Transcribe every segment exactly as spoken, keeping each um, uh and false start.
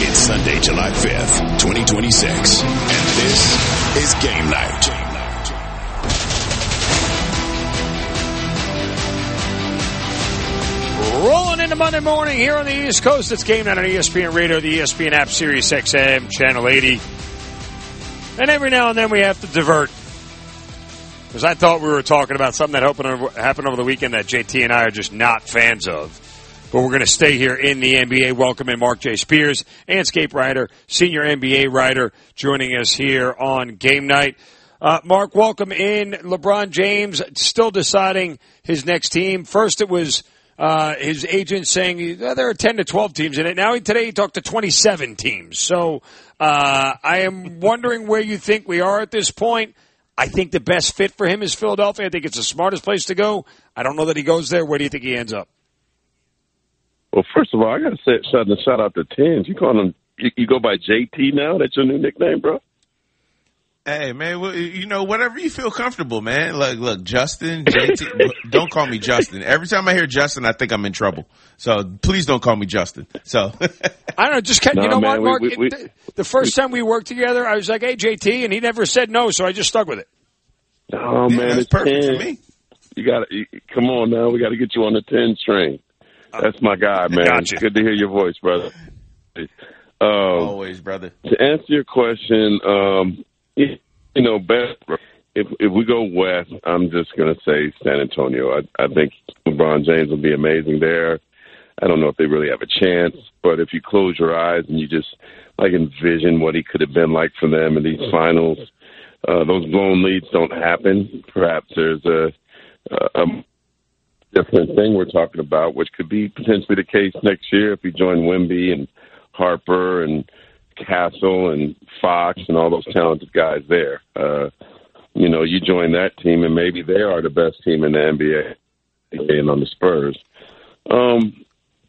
It's Sunday, July fifth, twenty twenty-six, and this is Game Night. Rolling into Monday morning here on the East Coast. It's Game Night on E S P N Radio, the E S P N app, Sirius X M, Channel eighty. And every now and then we have to divert. Because I thought we were talking about something that happened over the weekend that J T and I are just not fans of. But we're going to stay here in the N B A. Welcome in Mark J. Spears, Anscape writer, senior N B A writer, joining us here on Game Night. Uh, Mark, welcome in. LeBron James still deciding his next team. First it was uh, his agent saying oh, there are ten to twelve teams in it. Now today he talked to twenty-seven teams. So uh, I am wondering where you think we are at this point. I think the best fit for him is Philadelphia. I think it's the smartest place to go. I don't know that he goes there. Where do you think he ends up? Well, first of all, I got to say, shout, shout out to Tens. You call him, you, you go by J T now? That's your new nickname, bro? Hey, man, well, you know, whatever you feel comfortable, man. Look, look, Justin, J T, don't call me Justin. Every time I hear Justin, I think I'm in trouble. So please don't call me Justin. So I don't know, just kept, no, you know man, what, Mark? we, we, the, the first we, time we worked together, I was like, hey, J T, and he never said no, so I just stuck with it. Oh, yeah, man, that's it's perfect ten. for me. You got to come on now. We got to get you on the Tens train. That's my guy, man. Gotcha. Good to hear your voice, brother. Um, Always, brother. To answer your question, um, you, you know, best if if we go west, I'm just going to say San Antonio. I, I think LeBron James will be amazing there. I don't know if they really have a chance, but if you close your eyes and you just like envision what he could have been like for them in these finals, uh, those blown leads don't happen. Perhaps there's a, a, a different thing we're talking about, which could be potentially the case next year if you join Wemby and Harper and Castle and Fox and all those talented guys there. Uh, you know, you join that team and maybe they are the best team in the N B A and on the Spurs. Um,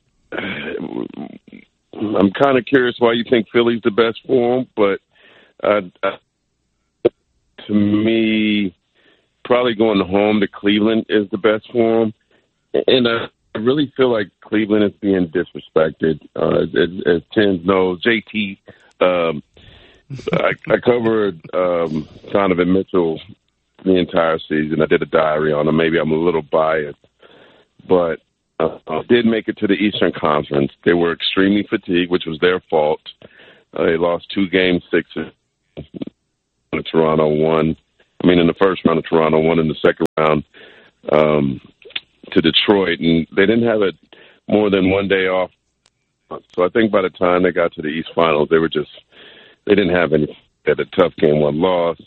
I'm kind of curious why you think Philly's the best for him, but uh, uh, to me, probably going home to Cleveland is the best for him. And uh, I really feel like Cleveland is being disrespected. Uh, as, as Tens knows, J T, um, I, I covered um, Donovan Mitchell the entire season. I did a diary on him. Maybe I'm a little biased, but uh, I did make it to the Eastern Conference. They were extremely fatigued, which was their fault. Uh, they lost two game sixes. Toronto won. I mean, in the first round of Toronto, won in the second round. Um, to Detroit, and they didn't have it more than one day off. So I think by the time they got to the East Finals, they were just, they didn't have any, they had a tough game, one loss.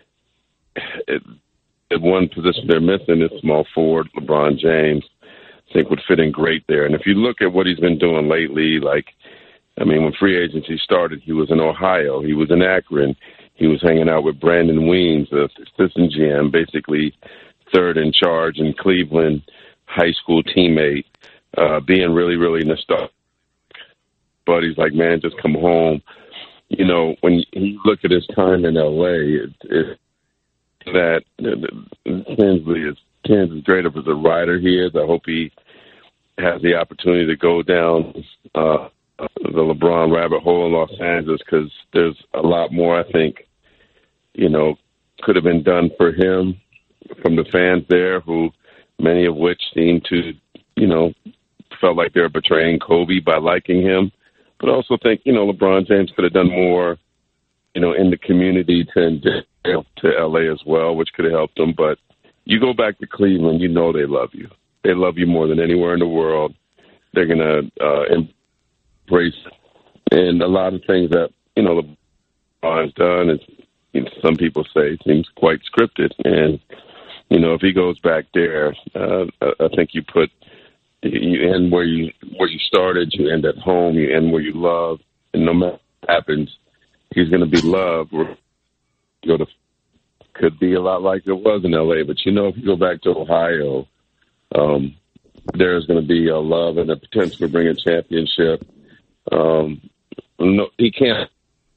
It, at one position they're missing is small forward, LeBron James, I think would fit in great there. And if you look at what he's been doing lately, like, I mean, when free agency started, he was in Ohio, he was in Akron, he was hanging out with Brandon Weems, the assistant G M, basically third in charge in Cleveland, high school teammate, uh, being really, really nostalgic. But he's like, man, just come home. You know, when you look at his time in L A, it, it, that Tinsley is, Tins is great as a writer he is. I hope he has the opportunity to go down uh, the LeBron rabbit hole in Los Angeles, because there's a lot more, I think, you know, could have been done for him from the fans there, who many of which seem to, you know, felt like they were betraying Kobe by liking him. But I also think, you know, LeBron James could have done more, you know, in the community to, to L A as well, which could have helped them. But you go back to Cleveland, you know they love you. They love you more than anywhere in the world. They're going to uh, embrace and a lot of things that, you know, LeBron has done is, you know, some people say seems quite scripted. And, you know, if he goes back there, uh, I think you put you end where you where you started, you end at home, you end where you love, and no matter what happens, he's going to be loved. You go to could be a lot like it was in L A, but you know, if you go back to Ohio, um, there's going to be a love and a potential to bring a championship. Um, no, he can't.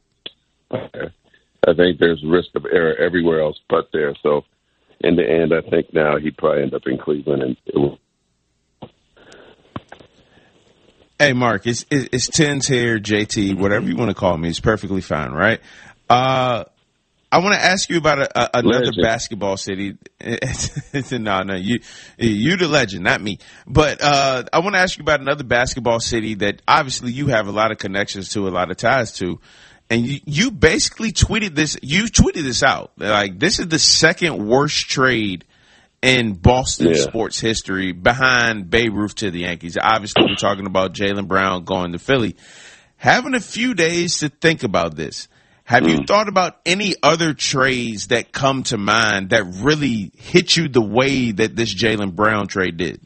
I think there's risk of error everywhere else but there. So. In the end, I think now he'd probably end up in Cleveland. And it will. Hey, Mark, it's, it's Tins here, J T, whatever you want to call me. It's perfectly fine, right? Uh, I want to ask you about a, a, another legend. basketball city. no, no, you, you the legend, not me. But uh, I want to ask you about another basketball city that obviously you have a lot of connections to, a lot of ties to. And you, you basically tweeted this. You tweeted this out. Like, this is the second worst trade in Boston yeah. sports history, behind Babe Ruth to the Yankees. Obviously, we're talking about Jaylen Brown going to Philly. Having a few days to think about this, have mm. you thought about any other trades that come to mind that really hit you the way that this Jaylen Brown trade did?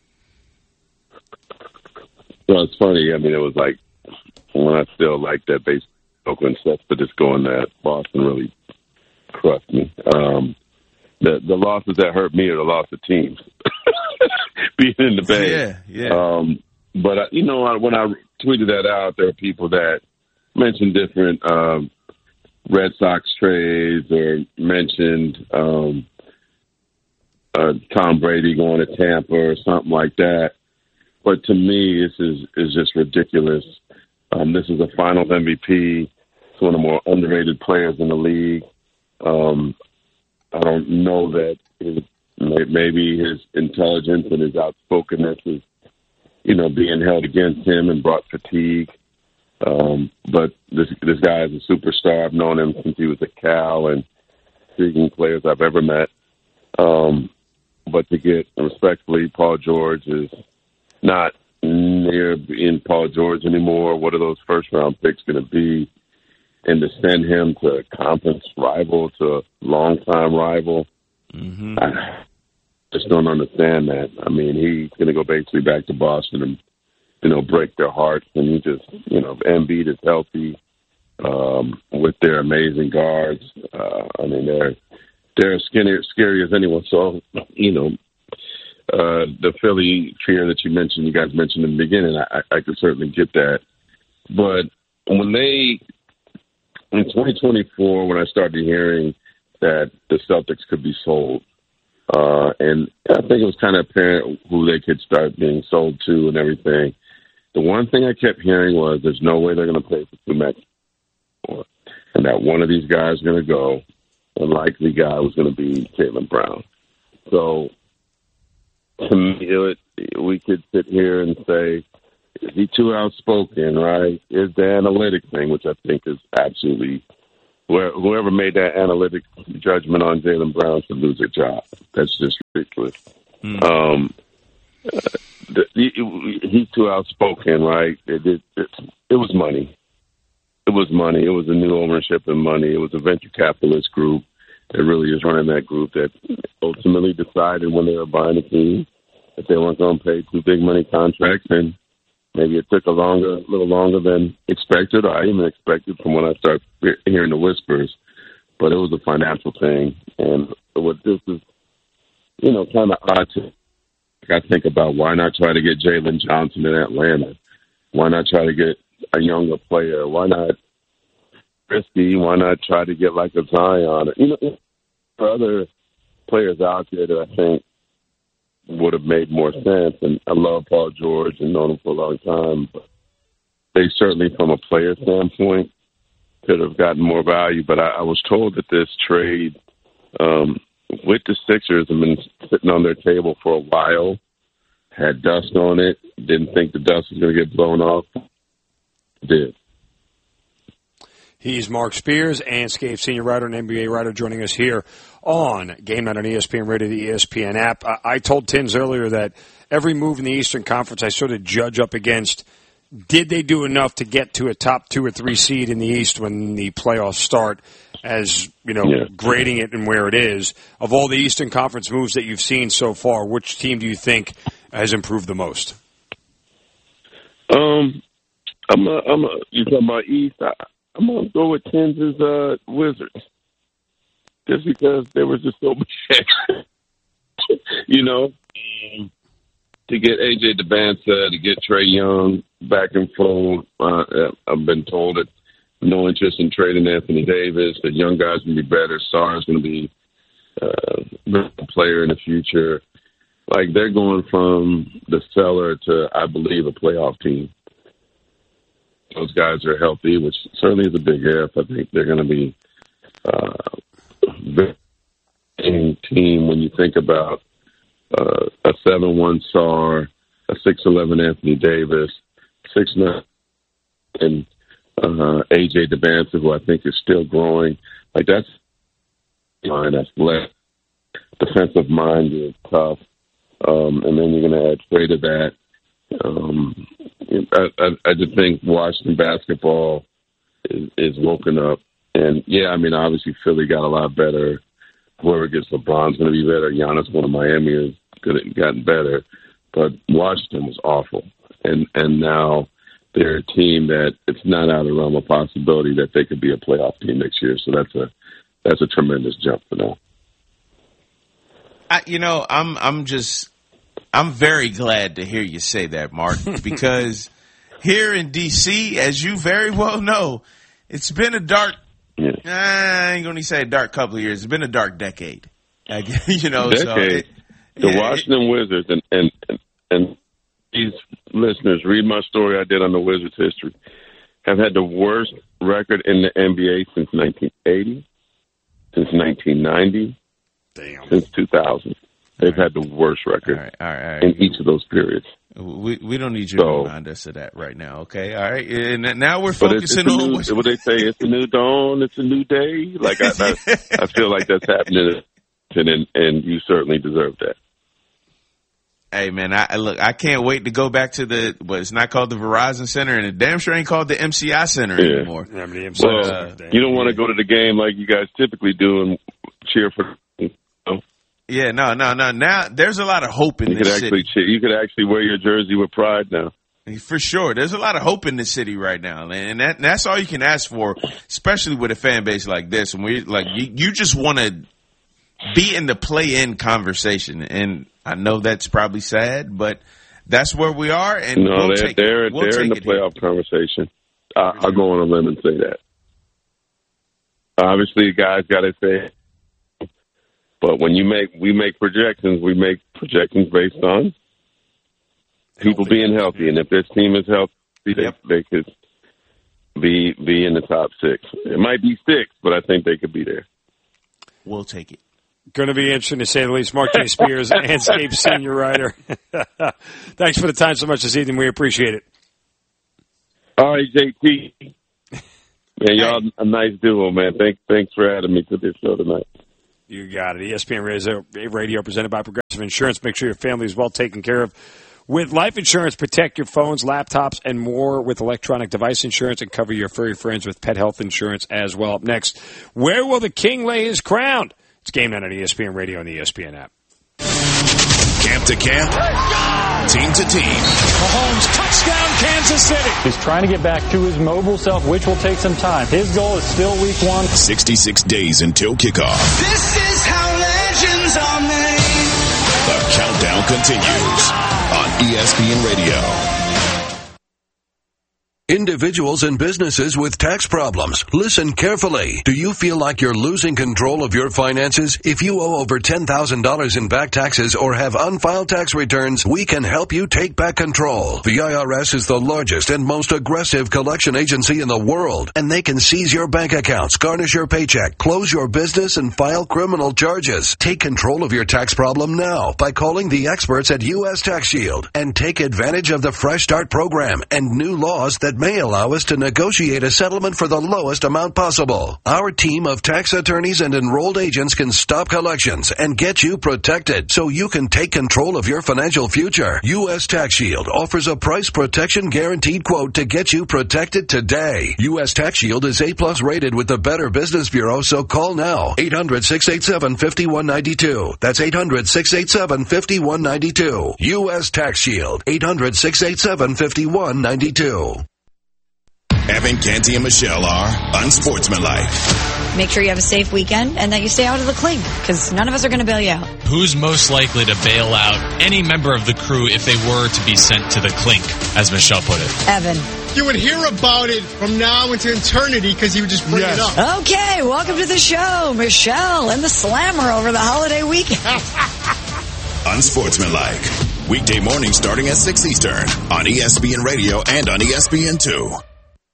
Well, it's funny. I mean, it was like when I still liked that baseball Oakland stuff, but just going that Boston really crushed me. Um, The the losses that hurt me are the loss of teams, being in the Bay. Yeah, yeah. Um, but, uh, you know, when I tweeted that out, there are people that mentioned different um, Red Sox trades or mentioned um, uh, Tom Brady going to Tampa or something like that. But to me, this is, is just ridiculous. Um, this is a Finals M V P. It's one of the more underrated players in the league. Um I don't know that his, maybe his intelligence and his outspokenness is, you know, being held against him and brought fatigue. Um, but this this guy is a superstar. I've known him since he was a Cal, and intriguing players I've ever met. Um, but to get, respectfully, Paul George is not near being Paul George anymore. What are those first-round picks going to be? And to send him to a conference rival, to a longtime rival, mm-hmm. I just don't understand that. I mean, he's going to go basically back to Boston and, you know, break their hearts. And he just, you know, Embiid is healthy um, with their amazing guards. Uh, I mean, they're they're as scary, scary as anyone. So, you know, uh, the Philly trio that you mentioned, you guys mentioned in the beginning, I, I could certainly get that. But when they... In twenty twenty-four, when I started hearing that the Celtics could be sold, uh, and I think it was kind of apparent who they could start being sold to and everything, the one thing I kept hearing was there's no way they're going to pay for two max, and that one of these guys is going to go, and likely guy was going to be Jaylen Brown. So to me, it, we could sit here and say, is he too outspoken, right? Is the analytic thing, which I think is absolutely where whoever made that analytic judgment on Jaylen Brown should lose their job. That's just ridiculous. Mm. Um, uh, the, he, he's too outspoken, right? It, it, it, it was money. It was money. It was a new ownership and money. It was a venture capitalist group that really is running that group that ultimately decided when they were buying the team that they weren't going to pay two big money contracts, and maybe it took a longer, a little longer than expected, or I even expected from when I started hearing the whispers. But it was a financial thing, and what this is, you know, kind of odd to. I think about why not try to get Jalen Johnson in Atlanta? Why not try to get a younger player? Why not risky? Why not try to get like a Zion? You know, there are other players out there that I think would have made more sense. And I love Paul George and known him for a long time. But they certainly, from a player standpoint, could have gotten more value. But I, I was told that this trade um, with the Sixers have been sitting on their table for a while, had dust on it, didn't think the dust was going to get blown off. Did. He's Mark Spears, Anscape senior writer and N B A writer, joining us here on Game Night on E S P N Radio, the E S P N app. I, I told Tins earlier that every move in the Eastern Conference I sort of judge up against, did they do enough to get to a top two or three seed in the East when the playoffs start, as, you know, yeah. grading it and where it is. Of all the Eastern Conference moves that you've seen so far, which team do you think has improved the most? Um, I'm a, I'm a, you talking about East? I, I'm going to go with Tins' uh, Wizards. Just because there was just so much, you know, um, to get A J Debance, to get Trae Young back and forth. Uh, I've been told that no interest in trading Anthony Davis. The young guy's going to be better. Sarr's going to be uh, a player in the future. Like, they're going from the cellar to, I believe, a playoff team. those guys are healthy, which certainly is a big if. I think they're going to be uh, very team when you think about uh, a seven one Sarr, a six eleven Anthony Davis, six nine and uh, A J Demancic, who I think is still growing. Like that's line that's left. Defensive mind is tough, um, and then you're going to add Trey to that. Um, I, I, I just think Washington basketball is, is woken up, and yeah, I mean obviously Philly got a lot better. Whoever gets LeBron's going to be better. Giannis going to Miami has gotten better, but Washington was awful, and and now they're a team that it's not out of the realm of possibility that they could be a playoff team next year. So that's a that's a tremendous jump for them. I, you know, I'm I'm just I'm very glad to hear you say that, Mark, because here in D C, as you very well know, it's been a dark. Yeah. I ain't gonna say a dark couple of years. It's been a dark decade. You know, decade. So it, the yeah, Washington it, Wizards and, and and and these listeners read my story I did on the Wizards' history. Have had the worst record in the N B A since nineteen eighty, since nineteen ninety, Damn. since two thousand. They've right. had the worst record all right, all right, all right. in each of those periods. We we don't need you so, to remind us of that right now, okay? All right, and now we're but focusing it's, it's on new, what's... what they say. It's a new dawn. It's a new day. Like I, I, I feel like that's happening, and and you certainly deserve that. Hey man, I look. I can't wait to go back to the. But it's not called the Verizon Center, and it damn sure ain't called the M C I Center yeah. anymore. Yeah, I mean, the M C I well, Center, you don't want to go to the game like you guys typically do and cheer for. You know? Yeah, no, no, no. Now there's a lot of hope in you this could actually city. Cheer, you could actually wear your jersey with pride now. For sure, there's a lot of hope in this city right now, and that, that's all you can ask for, especially with a fan base like this. And we like you, you just want to be in the play-in conversation, and I know that's probably sad, but that's where we are. And no, we'll they're take they're, we'll they're in the playoff here. conversation. I, I'll go on a limb and say that. Obviously, guys got to say, but when you make we make projections, we make projections based on people being healthy, and if this team is healthy, yep. they, they could be be in the top six. It might be six, but I think they could be there. We'll take it. Going to be interesting to say the least. Mark J. Spears, Landscape senior writer. Thanks for the time so much this evening. We appreciate it. All right, J T. Man, y'all a nice duo, man. Thanks, thanks for having me to this show tonight. You got it. E S P N Radio, radio presented by Progressive Insurance. Make sure your family is well taken care of. With life insurance, protect your phones, laptops, and more with electronic device insurance, and cover your furry friends with pet health insurance as well. Up next, where will the king lay his crown? It's Game Night on E S P N Radio and the E S P N app. Camp to camp, team to team. Mahomes, touchdown, Kansas City. He's trying to get back to his mobile self, which will take some time. His goal is still week one. sixty-six days until kickoff. This is how legends are made. The countdown continues on E S P N Radio. Individuals and businesses with tax problems, listen carefully. Do you feel like you're losing control of your finances? If you owe over ten thousand dollars in back taxes or have unfiled tax returns, we can help you take back control. The I R S is the largest and most aggressive collection agency in the world, and they can seize your bank accounts, garnish your paycheck, close your business, and file criminal charges. Take control of your tax problem now by calling the experts at U S Tax Shield and take advantage of the Fresh Start program and new laws that may allow us to negotiate a settlement for the lowest amount possible. Our team of tax attorneys and enrolled agents can stop collections and get you protected so you can take control of your financial future. U S Tax Shield offers a price protection guaranteed quote to get you protected today. U S Tax Shield is A plus rated with the Better Business Bureau, so call now. eight hundred, six eight seven, five one nine two. That's eight hundred, six eight seven, five one nine two. U S Tax Shield. eight hundred, six eight seven, five one nine two. Evan, Canty, and Michelle are unsportsmanlike. Make sure you have a safe weekend and that you stay out of the clink, because none of us are going to bail you out. Who's most likely to bail out any member of the crew if they were to be sent to the clink, as Michelle put it? Evan. You would hear about it from now into eternity because you would just bring yes. it up. Okay, welcome to the show, Michelle and the Slammer over the holiday weekend. Unsportsmanlike. Weekday morning starting at six Eastern on E S P N Radio and on E S P N two.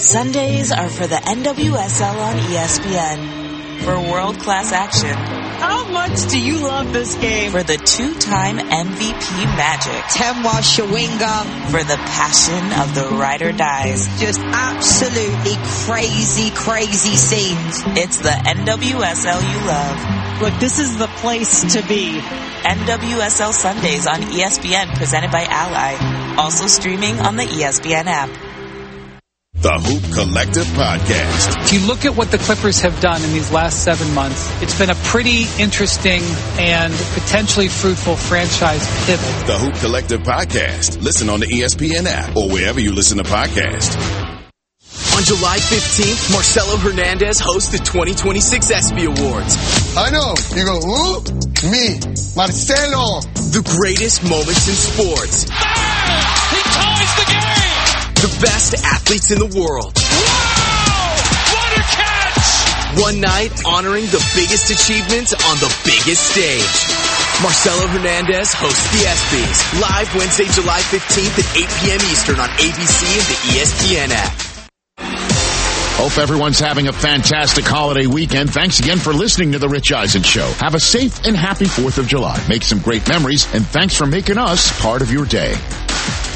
Sundays are for the N W S L on E S P N. For world-class action. How much do you love this game? For the two-time M V P magic. Temwa Shawinga. For the passion of the ride or dies. Just absolutely crazy, crazy scenes. It's the N W S L you love. Look, this is the place to be. N W S L Sundays on E S P N, presented by Ally. Also streaming on the E S P N app. The Hoop Collective Podcast. If you look at what the Clippers have done in these last seven months, it's been a pretty interesting and potentially fruitful franchise pivot. The Hoop Collective Podcast. Listen on the E S P N app or wherever you listen to podcasts. On July fifteenth, Marcelo Hernandez hosts the twenty twenty-six ESPY Awards. I know. You go, who? Me, Marcelo. The greatest moments in sports. Ah! He ties the game! The best athletes in the world. Wow! What a catch! One night honoring the biggest achievements on the biggest stage. Marcelo Hernandez hosts the ESPYs. Live Wednesday, July fifteenth at eight p.m. Eastern on A B C and the E S P N app. Hope everyone's having a fantastic holiday weekend. Thanks again for listening to The Rich Eisen Show. Have a safe and happy fourth of July. Make some great memories, and thanks for making us part of your day.